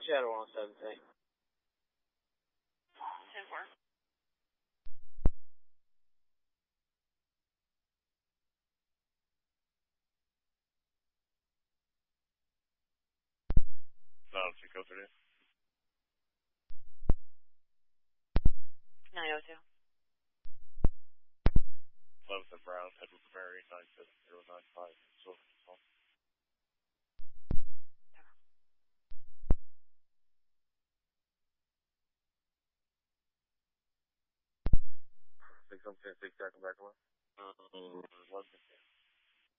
Shadow on 17. 10-4. Go through it. 902. 11th and Brown, Edward Prairie, 97095. So, 6 on 10, 6 back to 1. 11 to 10.